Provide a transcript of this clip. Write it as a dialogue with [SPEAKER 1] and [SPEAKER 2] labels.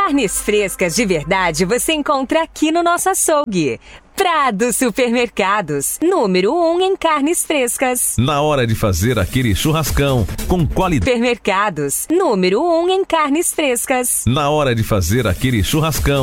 [SPEAKER 1] Carnes frescas de verdade você encontra aqui no nosso açougue. Prado Supermercados, número 1 em carnes frescas.
[SPEAKER 2] Na hora de fazer aquele churrascão com qualidade.
[SPEAKER 1] Supermercados, número 1 em carnes frescas.
[SPEAKER 2] Na hora de fazer aquele churrascão